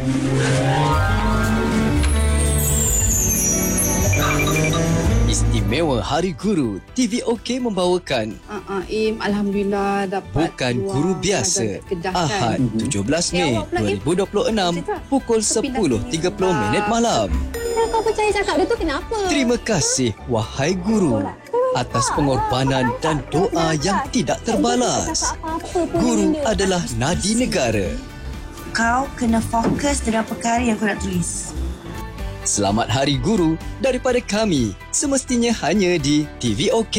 Istimewa Hari Guru, TV OK membawakan Im, Alhamdulillah dapat Bukan Guru Biasa, Ahad 17 Mei 2026 pukul 10.30 malam. Kau percaya cakap dia tu kenapa? Terima kasih wahai guru atas pengorbanan dan doa yang tidak terbalas. Guru adalah nadi negara. Kau kena fokus dengan perkara yang kau nak tulis. Selamat Hari Guru daripada kami, semestinya hanya di TV OK.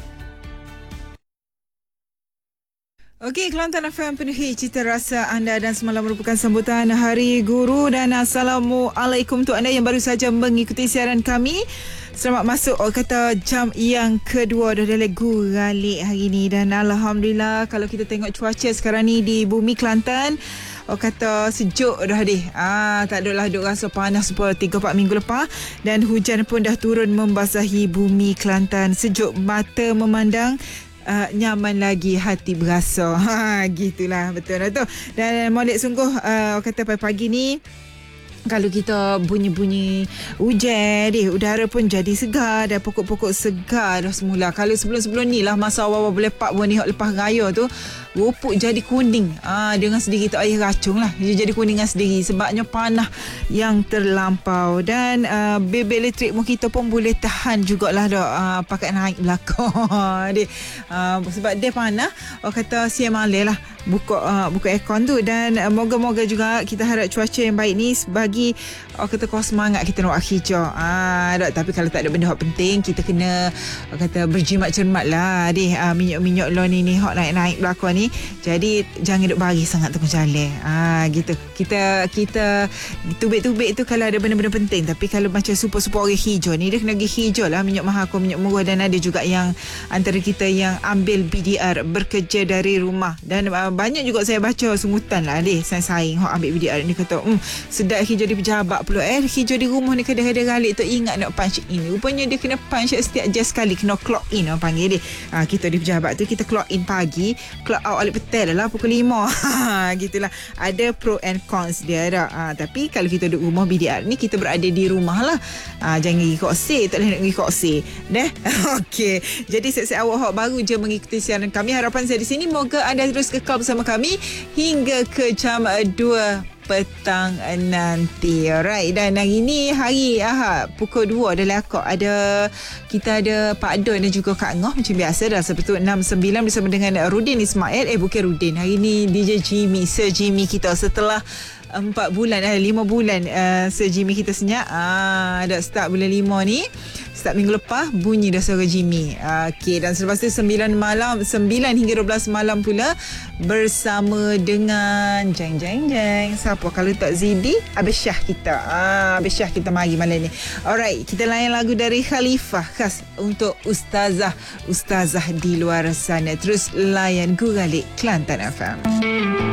Okey, Kelantan FM penuhi cita rasa anda dan semalam merupakan sambutan Hari Guru dan Assalamualaikum untuk anda yang baru saja mengikuti siaran kami. Selamat masuk kata jam yang kedua dah guralik hari ni dan Alhamdulillah kalau kita tengok cuaca sekarang ni di bumi Kelantan kata sejuk dah deh. Tak adalah duk rasa panas seperti 3-4 minggu lepas dan hujan pun dah turun membasahi bumi Kelantan. Sejuk mata memandang, nyaman lagi hati berasa. Gitulah, betul lah tu. Dan molek sungguh kata pagi-pagi ni kalau kita bunyi-bunyi hujan udara pun jadi segar dan pokok-pokok segar dah semula. Kalau sebelum-sebelum ni lah masa awal-awal berlepak pun ni lepas raya tu rupuk jadi kuning dengan sendiri tak air racun lah, dia jadi kuning dengan sendiri sebabnya panah yang terlampau. Dan bil elektrik pun kita pun boleh tahan jugalah pakai naik belakang sebab dia panah kata siang malam lah buka aircon tu. Dan moga-moga juga kita harap cuaca yang baik ni bagi kata kau semangat kita nak buat hijau. Tapi kalau tak ada benda hak penting kita kena kata berjimat cermat lah minyak-minyak lo ni hak naik belakang ni. Jadi jangan duk bagi sangat tengah jalan. Gitu. Kita tubik-tubik tu kalau ada benda-benda penting. Tapi kalau macam super-super orang hijau ni dia kena pergi hijau lah, minyak mahal minyak murah. Dan ada juga yang antara kita yang ambil BDR bekerja dari rumah. Dan banyak juga saya baca sungutan lah saya saing hak ambil BDR ni kata sedap hijau di pejabat pula hijau di rumah ni kadang-kadang galik tu ingat nak punch in. Rupanya dia kena punch setiap jam sekali, kena clock in orang panggil dia. Kita di pejabat tu kita clock in pagi, clock out balik petang lah pukul 5. Gitulah, ada pro and cons dia tapi kalau kita duduk rumah BDR ni kita berada di rumah lah. Jangan pergi kokse, tak boleh nak pergi kokse okey. Jadi siap-siap awak hak baru je mengikuti siaran kami, harapan saya di sini moga anda terus kekal bersama kami hingga ke jam 2 petang nanti. Alright, dan hari ni hari Ahad pukul 2 adalah kita ada Pak Don dan juga Kak Ngoh macam biasa dah seperti 6-9 bersama dengan Rudin Ismail. Bukan Rudin, hari ni DJ Jimmy, Sir Jimmy kita setelah 5 bulan Sir Jimmy kita senyap. Dah start bulan 5 ni, start minggu lepas bunyi dah suara Jimmy. Okey, dan selepas tu 9 hingga 12 malam pula bersama dengan jeng siapa kalau tak Zidi Abis Syah kita. Abis Syah kita mari malam ni. Alright, kita layan lagu dari Khalifah khas untuk ustazah di luar sana. Terus layan Guralik Kelantan FM.